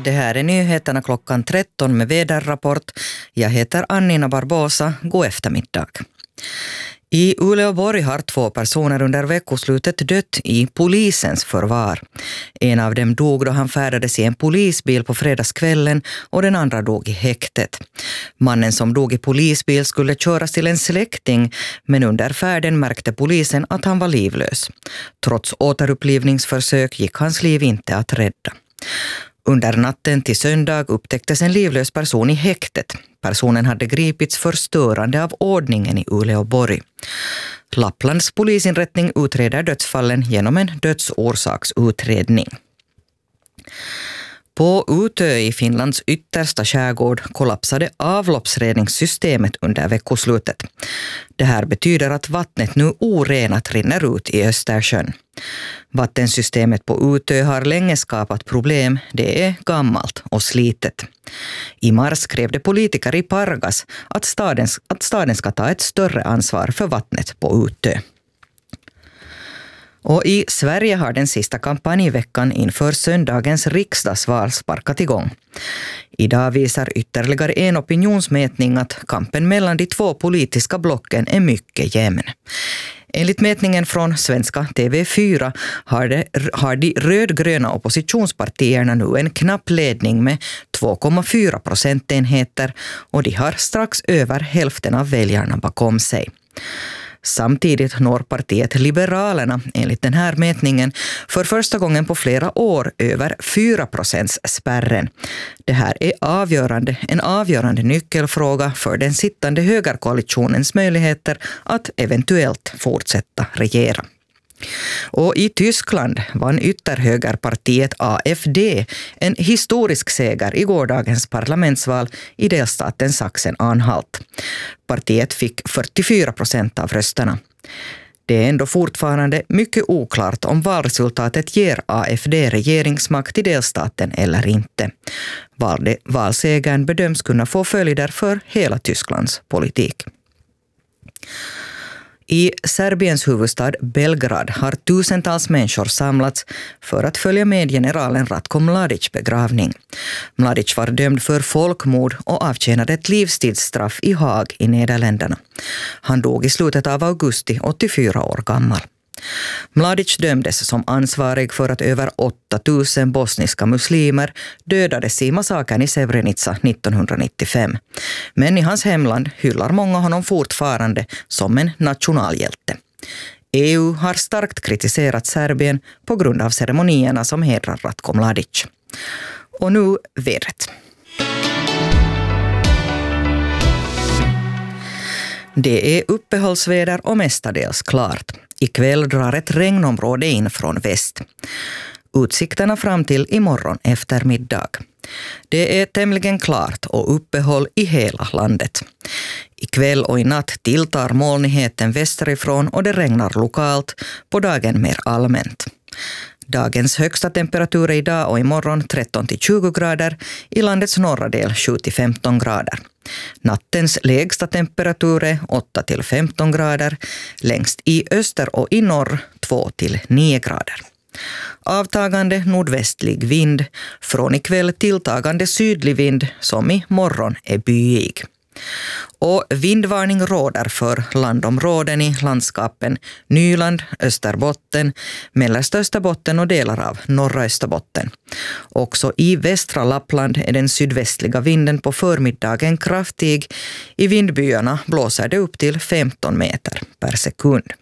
Det här är nyheterna klockan 13 med väderrapport. Jag heter Annina Barbosa. God eftermiddag. I Uleåborg har 2 personer under veckoslutet dött i polisens förvar. En av dem dog då han färdades i en polisbil på fredagskvällen och den andra dog i häktet. Mannen som dog i polisbil skulle köras till en släkting, men under färden märkte polisen att han var livlös. Trots återupplivningsförsök gick hans liv inte att rädda. Under natten till söndag upptäcktes en livlös person i häktet. Personen hade gripits för störande av ordningen i Uleåborg. Lapplands polisinrättning utreder dödsfallen genom en dödsorsaksutredning. På Utö i Finlands yttersta skärgård kollapsade avloppsreningssystemet under veckoslutet. Det här betyder att vattnet nu orenat rinner ut i Östersjön. Vattensystemet på Utö har länge skapat problem. Det är gammalt och slitet. I mars krävde politiker i Pargas att staden ska ta ett större ansvar för vattnet på Utö. Och i Sverige har den sista kampanjveckan inför söndagens riksdagsval sparkat igång. Idag visar ytterligare en opinionsmätning att kampen mellan de 2 politiska blocken är mycket jämn. Enligt mätningen från svenska TV4 har de rödgröna oppositionspartierna nu en knapp ledning med 2,4 procentenheter och de har strax över hälften av väljarna bakom sig. Samtidigt når partiet Liberalerna enligt den här mätningen för första gången på flera år över 4%-spärren. Det här är en avgörande nyckelfråga för den sittande högerkoalitionens möjligheter att eventuellt fortsätta regera. Och i Tyskland vann ytterhögerpartiet AfD en historisk seger i gårdagens parlamentsval i delstaten Sachsen-Anhalt. Partiet fick 44% av rösterna. Det är ändå fortfarande mycket oklart om valresultatet ger AfD regeringsmakt i delstaten eller inte. Valsegern bedöms kunna få följder för hela Tysklands politik. I Serbiens huvudstad Belgrad har tusentals människor samlats för att följa med generalen Ratko Mladics begravning. Mladic var dömd för folkmord och avtjänade ett livstidsstraff i Haag i Nederländerna. Han dog i slutet av augusti, 84 år gammal. Mladic dömdes som ansvarig för att över 8000 bosniska muslimer dödades i massakern i Srebrenica 1995. Men i hans hemland hyllar många honom fortfarande som en nationalhjälte. EU har starkt kritiserat Serbien på grund av ceremonierna som hedrar Ratko Mladic. Och nu vädret. Det är uppehållsväder och mestadels klart. Ikväll drar ett regnområde in från väst. Utsikterna fram till imorgon eftermiddag. Det är tämligen klart och uppehåll i hela landet. Ikväll och i natt tilltar molnigheten västerifrån och det regnar lokalt, på dagen mer allmänt. Dagens högsta temperatur är idag och imorgon 13-20 grader, i landets norra del 7-15 grader. Nattens lägsta temperatur är 8-15 grader, längst i öster och i norr 2-9 grader. Avtagande nordvästlig vind, från ikväll tilltagande sydlig vind som i morgon är byig. Och vindvarning råder för landområden i landskapen Nyland, Österbotten, mellersta Österbotten och delar av norra Österbotten. Också i västra Lappland är den sydvästliga vinden på förmiddagen kraftig. I vindbyarna blåser det upp till 15 meter per sekund.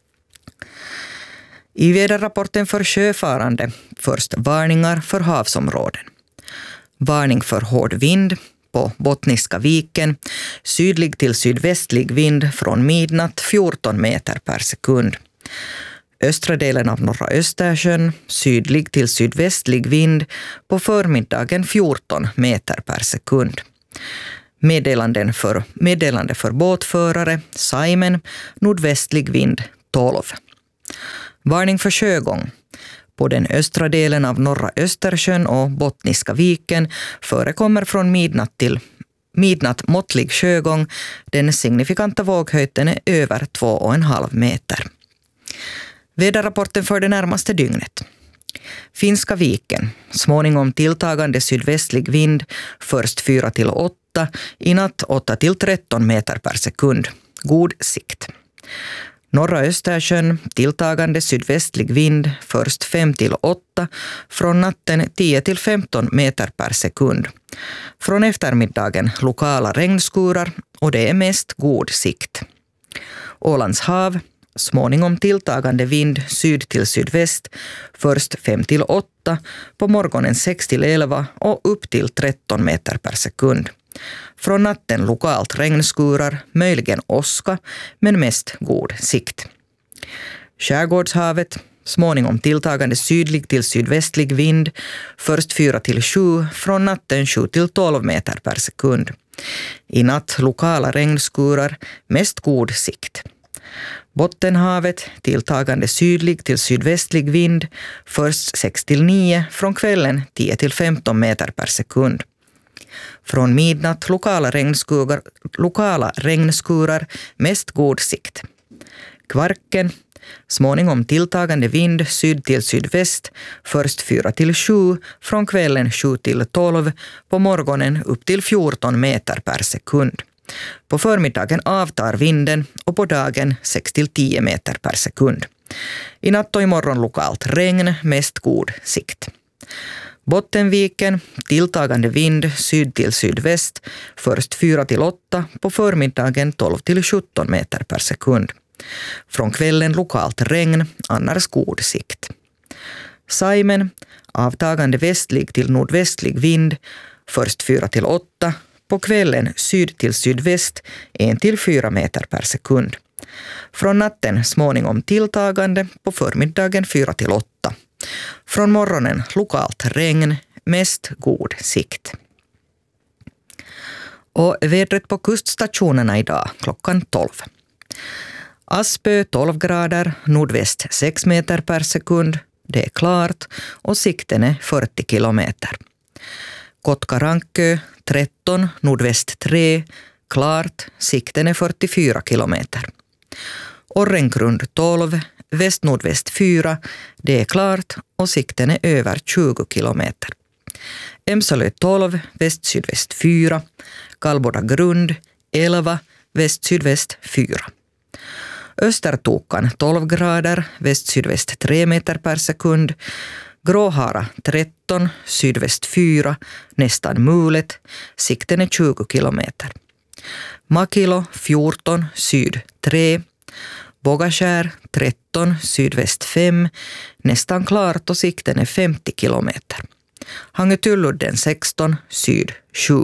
I väderrapporten för sjöfarande först varningar för havsområden. Varning för hård vind på Bottniska viken, sydlig till sydvästlig vind från midnatt 14 meter per sekund. Östra delen av norra Östersjön, sydlig till sydvästlig vind på förmiddagen 14 meter per sekund. Meddelande för båtförare, Saimen, nordvästlig vind 12. Varning för sjögång. På den östra delen av norra Östersjön och Bottniska viken förekommer från midnatt måttlig sjögång. Den signifikanta våghöjden är över 2,5 meter. Väderrapporten för det närmaste dygnet. Finska viken, småningom tilltagande sydvästlig vind, först 4 till 8, i natt 8 till 13 meter per sekund. God sikt. Norra Östersjön, tilltagande sydvästlig vind, först 5 till 8, från natten 10 till 15 meter per sekund. Från eftermiddagen lokala regnskurar och det är mest god sikt. Ålands hav, småningom tilltagande vind syd till sydväst, först 5 till 8, på morgonen 6 till 11 och upp till 13 meter per sekund. Från natten lokalt regnskurar, möjligen åska, men mest god sikt. Skärgårdshavet, småningom tilltagande sydlig till sydvästlig vind, först 4 till 7, från natten 7 till 12 meter per sekund. I natt lokala regnskurar, mest god sikt. Bottenhavet, tilltagande sydlig till sydvästlig vind, först 6 till 9, från kvällen 10 till 15 meter per sekund. Från midnatt lokala regnskurar, mest god sikt. Kvarken, småningom tilltagande vind syd till sydväst, först 4 till 7, från kvällen 7 till 12, på morgonen upp till 14 meter per sekund. På förmiddagen avtar vinden och på dagen 6 till 10 meter per sekund. I natt och imorgon lokalt regn, mest god sikt. Bottenviken, tilltagande vind syd till sydväst, först 4 till 8, på förmiddagen 12 till 17 meter per sekund. Från kvällen lokalt regn, annars god sikt. Saimen, avtagande västlig till nordvästlig vind, först 4 till 8, på kvällen syd till sydväst 1 till 4 meter per sekund. Från natten småningom tilltagande, på förmiddagen 4 till 8. Från morgonen lokalt regn, mest god sikt. Och vädret på kuststationerna idag klockan 12. Aspö 12 grader, nordväst 6 meter per sekund. Det är klart och sikten är 40 kilometer. Kotkarankö 13, nordväst 3, klart, sikten är 44 kilometer. Orrengrund 12, väst-nordväst 4, det är klart och sikten är över 20 kilometer. Emsalö 12, väst-sydväst 4, Kallboda grund 11, väst-sydväst 4. Östertokan 12 grader, väst-sydväst 3 meter per sekund. Gråhara 13, sydväst 4, nästan mulet, sikten är 20 kilometer. Makilo 14, syd 3, Bogaskär 13, sydväst 5, nästan klart och sikten är 50 kilometer. Hangetulludden 16, syd 7.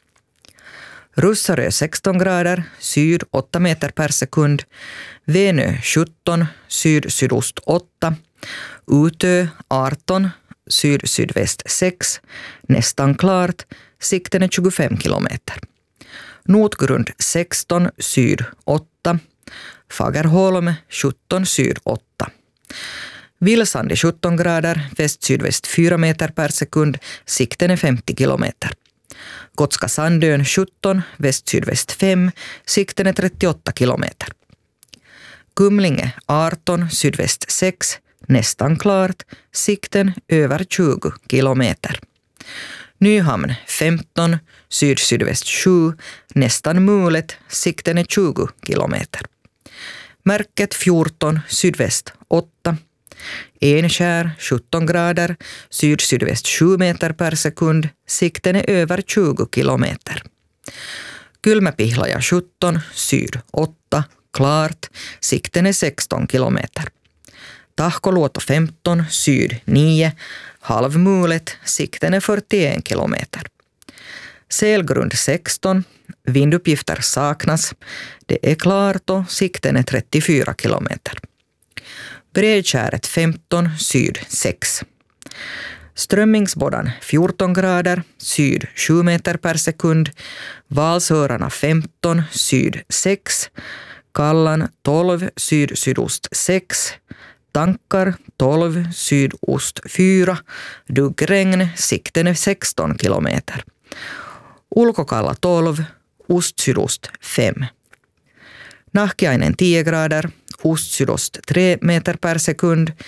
Russarö 16 grader, syd 8 meter per sekund. Venö 17, syd-sydost 8. Utö 18, syd-sydväst 6, nästan klart, sikten är 25 kilometer. Notgrund 16, syd 8. Fagerholm 17, syd 8. Vilsandi 17 grader, väst-sydväst 4 meter per sekund, sikten är 50 kilometer. Gotska Sandön 17, väst-sydväst 5, sikten är 38 kilometer. Kumlinge 18, sydväst 6, nästan klart, sikten över 20 kilometer. Nyhamn 15, syd-sydväst 7, nästan mulet, sikten är 20 kilometer. Märket 14, sydväst 8. Enskär 17 grader, syd-sydväst 7 meter per sekund, sikten är över 20 kilometer. Kylmäpihlaja 17, syd 8, klart, sikten är 16 kilometer. Tahkoluoto 15, syd 9, halvmulet, sikten är 41 kilometer. Selgrund 16, vinduppgifter saknas, det är klart och sikten är 34 kilometer. Bredkäret 15, syd 6. Strömmingsboddan 14 grader, syd 7 meter per sekund. Valsörarna 15, syd 6. Kallan 12, syd-sydost 6. Tankar 12, sydost 4. Duggregn, sikten är 16 kilometer. Ulkokalla 12, ost-sydost 5. Nahkiainen 10 grader, ost-sydost 3 meter per sekund.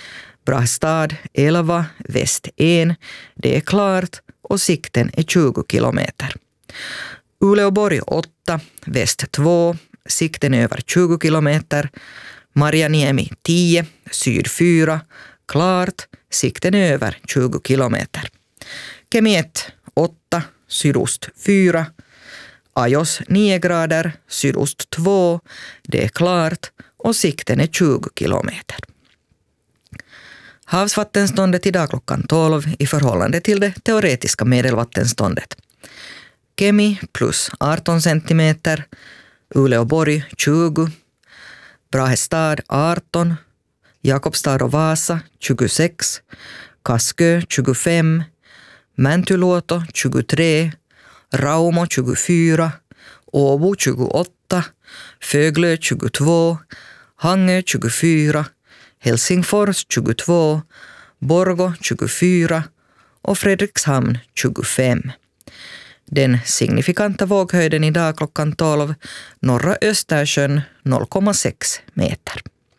Brahestad 11, väst 1, det är klart och sikten är 20 kilometer. Uleåborg 8, väst 2, sikten är över 20 kilometer. Marjaniemi 10, syd 4, klart, sikten är över 20 kilometer. Kemi 1, 8, sydost 4, Ajos 9 grader, sydost 2, det är klart och sikten är 20 kilometer. Havsvattenståndet idag klockan 12 i förhållande till det teoretiska medelvattenståndet. Kemi plus 18 centimeter, Uleåborg 20, Brahestad 18, Jakobstad och Vasa 26, Kaskö 25, Mäntyluoto 23, Raumo 24, Åbo 28, Föglö 22, Hangö 24, Helsingfors 22, Borgå 24 och Fredrikshamn 25. Den signifikanta våghöjden idag klockan 12, norra Östersjön 0,6 meter.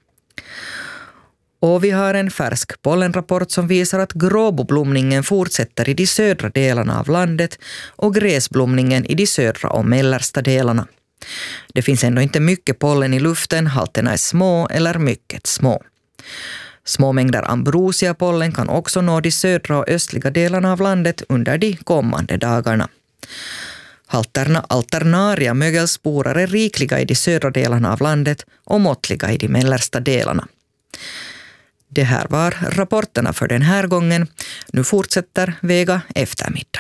Och vi har en färsk pollenrapport som visar att gråboblomningen fortsätter i de södra delarna av landet och gräsblomningen i de södra och mellersta delarna. Det finns ändå inte mycket pollen i luften, halterna är små eller mycket små. Små mängder ambrosiapollen kan också nå de södra och östliga delarna av landet under de kommande dagarna. Halterna alternaria mögelsporer är rikliga i de södra delarna av landet och måttliga i de mellersta delarna. Det här var rapporterna för den här gången. Nu fortsätter Vega eftermiddag.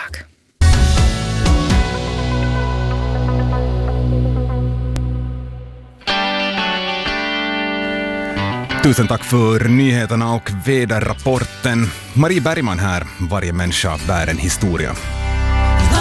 Tusen tack för nyheterna och väderrapporten. Marie Bergman här. Varje människa bär en historia.